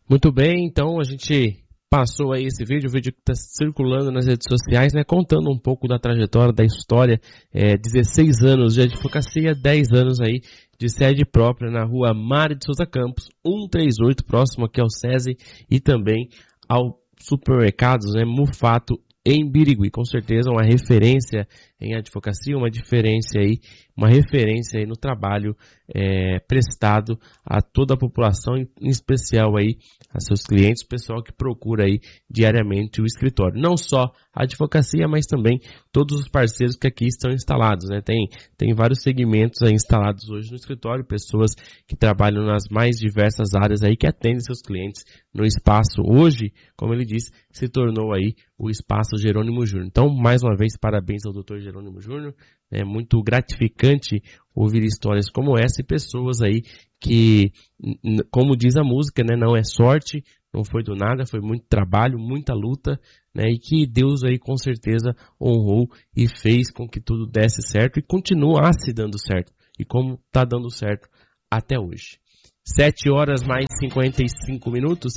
Muito bem, então a gente passou aí esse vídeo, o vídeo que está circulando nas redes sociais, né, contando um pouco da trajetória, da história, 16 anos de advocacia, 10 anos aí de sede própria na rua Mário de Souza Campos, 138, próximo aqui ao SESI e também ao supermercados, né, Mufato, em Birigui. Com certeza uma referência em advocacia, uma referência aí no trabalho prestado a toda a população, em especial aí a seus clientes, pessoal que procura aí diariamente o escritório. Não só a advocacia, mas também todos os parceiros que aqui estão instalados, né? Tem vários segmentos aí instalados hoje no escritório, pessoas que trabalham nas mais diversas áreas aí, que atendem seus clientes no espaço. Hoje, como ele disse, se tornou aí o espaço Jerônimo Júnior. Então, mais uma vez, parabéns ao Dr. Jerônimo Júnior. É muito gratificante ouvir histórias como essa e pessoas aí que, como diz a música, né, não é sorte, não foi do nada, foi muito trabalho, muita luta, né, e que Deus aí com certeza honrou e fez com que tudo desse certo e continuasse dando certo, e como está dando certo até hoje. 7 horas mais 55 minutos,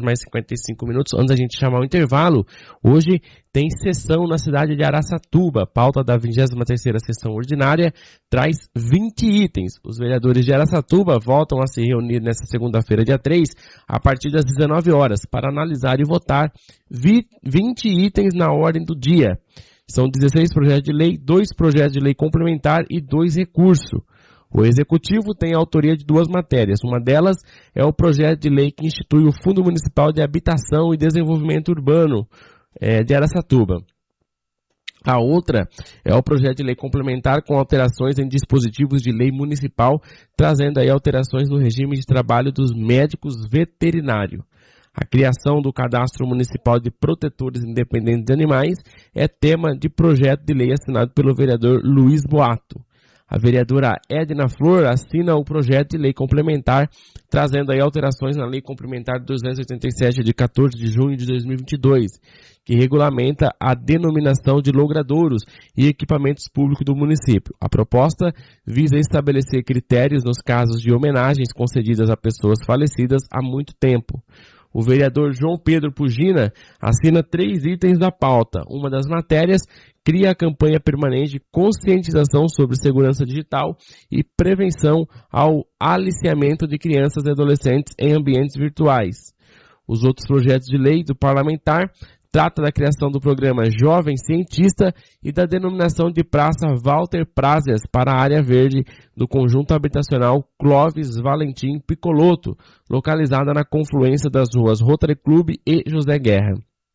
antes da gente chamar o intervalo, hoje tem sessão na cidade de Araçatuba, pauta da 23ª sessão ordinária, traz 20 itens. Os vereadores de Araçatuba voltam a se reunir nesta segunda-feira, dia 3, a partir das 19 horas, para analisar e votar 20 itens na ordem do dia. São 16 projetos de lei, 2 projetos de lei complementar e 2 recursos. O Executivo tem a autoria de 2 matérias. Uma delas é o projeto de lei que institui o Fundo Municipal de Habitação e Desenvolvimento Urbano de Araçatuba. A outra é o projeto de lei complementar com alterações em dispositivos de lei municipal, trazendo aí alterações no regime de trabalho dos médicos veterinários. A criação do Cadastro Municipal de Protetores Independentes de Animais é tema de projeto de lei assinado pelo vereador Luiz Boato. A vereadora Edna Flor assina o projeto de lei complementar, trazendo aí alterações na Lei Complementar 287, de 14 de junho de 2022, que regulamenta a denominação de logradouros e equipamentos públicos do município. A proposta visa estabelecer critérios nos casos de homenagens concedidas a pessoas falecidas há muito tempo. O vereador João Pedro Pugina assina 3 itens da pauta. Uma das matérias cria a campanha permanente de conscientização sobre segurança digital e prevenção ao aliciamento de crianças e adolescentes em ambientes virtuais. Os outros projetos de lei do parlamentar trata da criação do programa Jovem Cientista e da denominação de Praça Walter Prazias para a área verde do conjunto habitacional Clóvis Valentim Picoloto, localizada na confluência das ruas Rotary Club e José Guerra.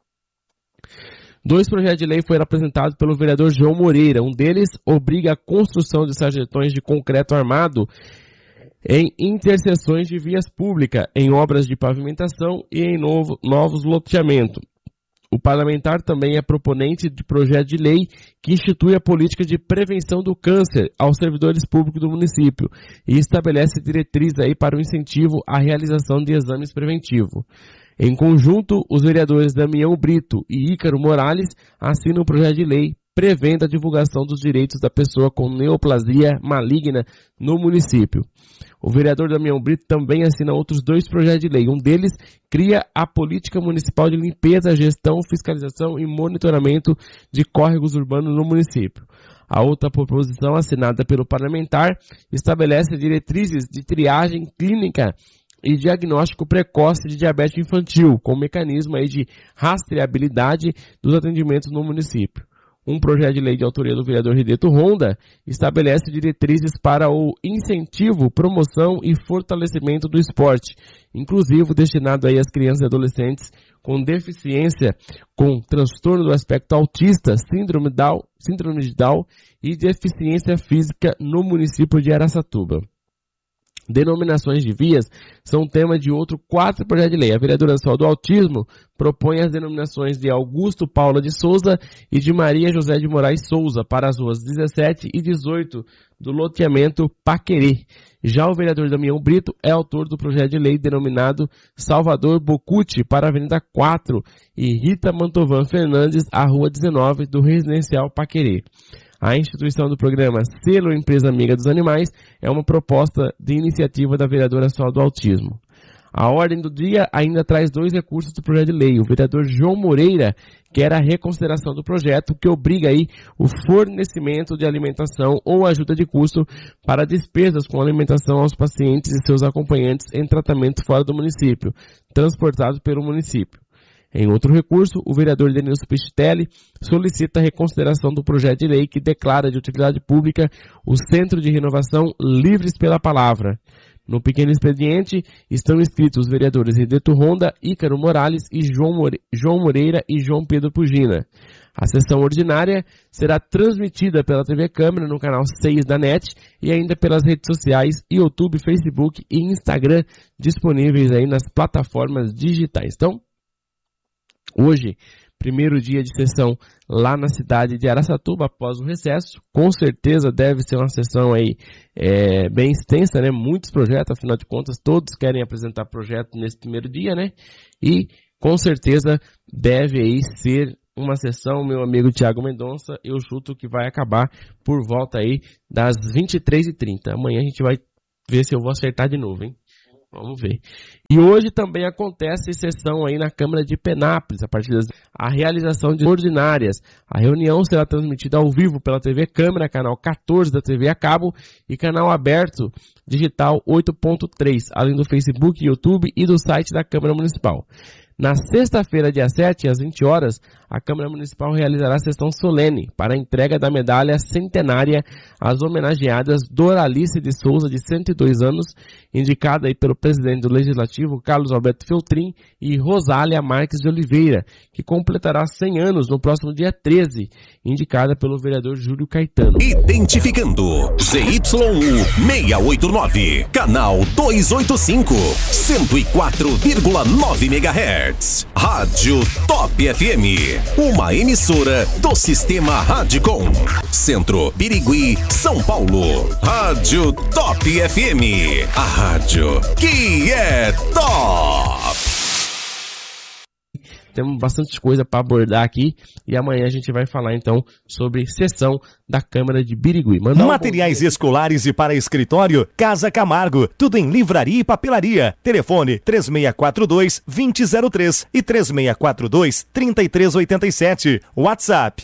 2 projetos de lei foram apresentados pelo vereador João Moreira. Um deles obriga a construção de sarjetões de concreto armado em interseções de vias públicas, em obras de pavimentação e em novos loteamentos. O parlamentar também é proponente de projeto de lei que institui a política de prevenção do câncer aos servidores públicos do município e estabelece diretrizes aí para o incentivo à realização de exames preventivos. Em conjunto, os vereadores Damião Brito e Ícaro Morales assinam o projeto de lei prevendo a divulgação dos direitos da pessoa com neoplasia maligna no município. O vereador Damião Brito também assina outros 2 projetos de lei. Um deles cria a Política Municipal de Limpeza, Gestão, Fiscalização e Monitoramento de Córregos Urbanos no município. A outra proposição, assinada pelo parlamentar, estabelece diretrizes de triagem clínica e diagnóstico precoce de diabetes infantil, com mecanismo aí de rastreabilidade dos atendimentos no município. Um projeto de lei de autoria do vereador Rideto Ronda estabelece diretrizes para o incentivo, promoção e fortalecimento do esporte, inclusive destinado aí às crianças e adolescentes com deficiência, com transtorno do aspecto autista, síndrome de Down e deficiência física no município de Araçatuba. Denominações de vias são tema de outro 4 projetos de lei. A vereadora Sol do Autismo propõe as denominações de Augusto Paula de Souza e de Maria José de Moraes Souza para as ruas 17 e 18 do loteamento Paquerê. Já o vereador Damião Brito é autor do projeto de lei denominado Salvador Bocuti para a Avenida 4 e Rita Mantovan Fernandes, a rua 19 do Residencial Paquerê. A instituição do programa Selo Empresa Amiga dos Animais é uma proposta de iniciativa da vereadora Sol do Autismo. A ordem do dia ainda traz 2 recursos do projeto de lei. O vereador João Moreira quer a reconsideração do projeto que obriga aí o fornecimento de alimentação ou ajuda de custo para despesas com alimentação aos pacientes e seus acompanhantes em tratamento fora do município, transportados pelo município. Em outro recurso, o vereador Denilson Pichitelli solicita a reconsideração do projeto de lei que declara de utilidade pública o Centro de Renovação Livres pela Palavra. No pequeno expediente estão inscritos os vereadores Redeto Ronda, Ícaro Morales e João Moreira e João Pedro Pugina. A sessão ordinária será transmitida pela TV Câmara no canal 6 da NET e ainda pelas redes sociais YouTube, Facebook e Instagram disponíveis aí nas plataformas digitais. Então, hoje, primeiro dia de sessão lá na cidade de Araçatuba após o recesso. Com certeza deve ser uma sessão aí bem extensa, né? Muitos projetos, afinal de contas, todos querem apresentar projeto nesse primeiro dia, né? E com certeza deve aí ser uma sessão, meu amigo Tiago Mendonça, eu chuto que vai acabar por volta aí das 23h30. Amanhã a gente vai ver se eu vou acertar de novo, hein? Vamos ver. E hoje também acontece sessão aí na Câmara de Penápolis, a partir a realização de ordinárias. A reunião será transmitida ao vivo pela TV Câmara, canal 14 da TV a cabo e canal aberto digital 8.3, além do Facebook, YouTube e do site da Câmara Municipal. Na sexta-feira, dia 7, às 20 horas, a Câmara Municipal realizará a sessão solene para a entrega da medalha centenária às homenageadas Doralice de Souza, de 102 anos, indicada aí pelo presidente do Legislativo, Carlos Alberto Feltrin, e Rosália Marques de Oliveira, que completará 100 anos no próximo dia 13, indicada pelo vereador Júlio Caetano. Identificando ZYU 689, canal 285, 104,9 MHz. Rádio Top FM, uma emissora do Sistema Radicom. Centro, Birigui, São Paulo. Rádio Top FM, a rádio que é top. Temos bastante coisa para abordar aqui e amanhã a gente vai falar então sobre sessão da Câmara de Birigui. Materiais escolares e para escritório, Casa Camargo, tudo em livraria e papelaria. Telefone 3642-2003 e 3642-3387. WhatsApp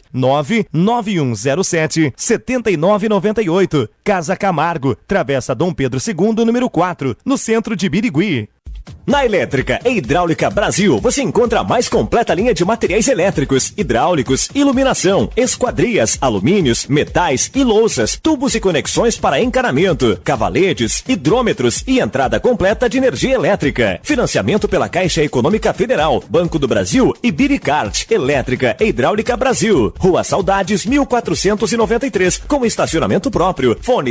99107-7998. Casa Camargo, Travessa Dom Pedro II, número 4, no centro de Birigui. Na Elétrica e Hidráulica Brasil, você encontra a mais completa linha de materiais elétricos, hidráulicos, iluminação, esquadrias, alumínios, metais e louças, tubos e conexões para encanamento, cavaletes, hidrômetros e entrada completa de energia elétrica. Financiamento pela Caixa Econômica Federal, Banco do Brasil e Biricart. Elétrica e Hidráulica Brasil. Rua Saudades, 1493, com estacionamento próprio. Fone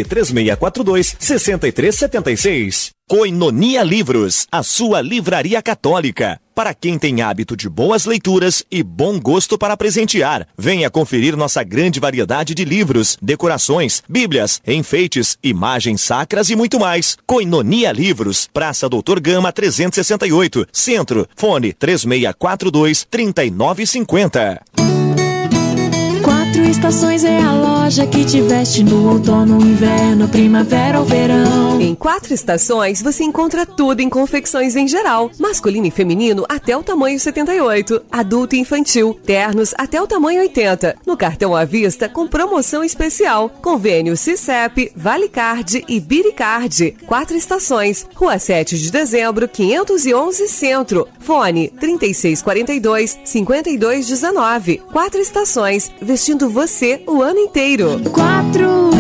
3642-6376. Koinonia Livros, a sua livraria católica. Para quem tem hábito de boas leituras e bom gosto para presentear, venha conferir nossa grande variedade de livros, decorações, bíblias, enfeites, imagens sacras e muito mais. Koinonia Livros, Praça Doutor Gama 368, Centro, fone 3642-3950. Quatro Estações é a loja que te veste no outono, inverno, primavera ou verão. Em Quatro Estações você encontra tudo em confecções em geral, masculino e feminino até o tamanho 78, adulto e infantil, ternos até o tamanho 80, no cartão à vista com promoção especial, convênio Cicep, Valicard e Biricard. Quatro Estações, Rua 7 de Dezembro, 511 Centro, fone 3642-5219. Quatro Estações, vestindo você o ano inteiro. Quatro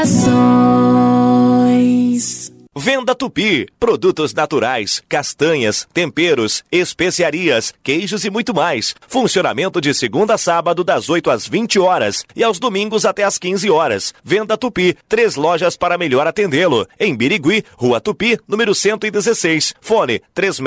Estações. Venda Tupi, produtos naturais, castanhas, temperos, especiarias, queijos e muito mais. Funcionamento de segunda a sábado das 8 às 20 horas e aos domingos até às 15 horas. Venda Tupi, 3 lojas para melhor atendê-lo. Em Birigui, Rua Tupi, número 116. Fone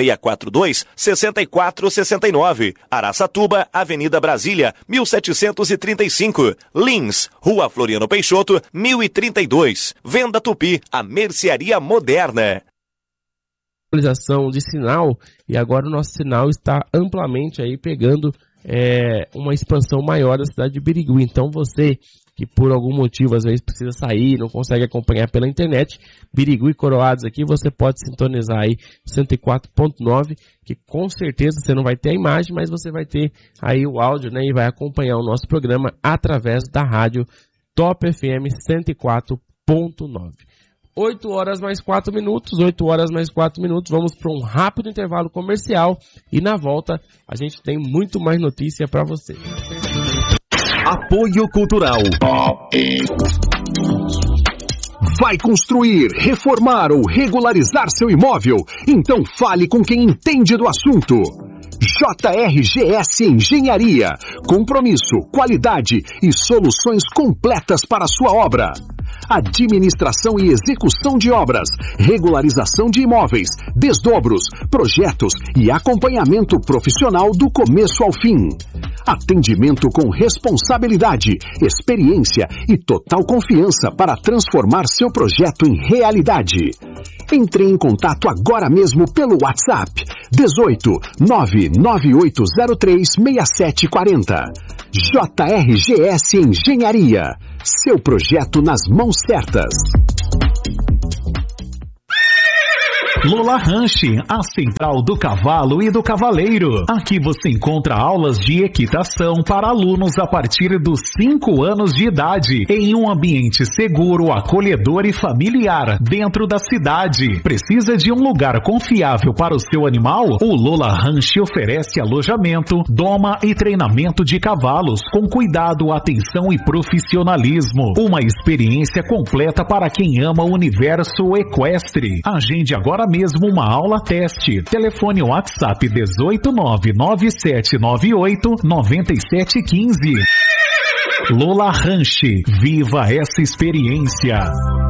3642-6469. Araçatuba, Avenida Brasília, 1735. Lins, Rua Floriano Peixoto, 1032. Venda Tupi, a mercearia moderna. Atualização de sinal e agora o nosso sinal está amplamente aí pegando uma expansão maior da cidade de Birigui. Então você que por algum motivo às vezes precisa sair, não consegue acompanhar pela internet, Birigui e Coroados aqui, você pode sintonizar aí 104.9, que com certeza você não vai ter a imagem, mas você vai ter aí o áudio, né, e vai acompanhar o nosso programa através da rádio Top FM 104.9. 8 horas mais 4 minutos, vamos para um rápido intervalo comercial e na volta a gente tem muito mais notícia para você. Apoio Cultural. Vai construir, reformar ou regularizar seu imóvel? Então fale com quem entende do assunto. JRGS Engenharia. Compromisso, qualidade e soluções completas para a sua obra. Administração e execução de obras, regularização de imóveis, desdobros, projetos e acompanhamento profissional do começo ao fim. Atendimento com responsabilidade, experiência e total confiança para transformar seu projeto em realidade. Entre em contato agora mesmo pelo WhatsApp 18 99803 6740. JRGS Engenharia. Seu projeto nas mãos certas. Lola Ranch, a central do cavalo e do cavaleiro. Aqui você encontra aulas de equitação para alunos a partir dos 5 anos de idade, em um ambiente seguro, acolhedor e familiar, dentro da cidade. Precisa de um lugar confiável para o seu animal? O Lola Ranch oferece alojamento, doma e treinamento de cavalos, com cuidado, atenção e profissionalismo. Uma experiência completa para quem ama o universo equestre. Agende agora mesmo uma aula teste. Telefone WhatsApp 18997989715. Lola Ranch. Viva essa experiência.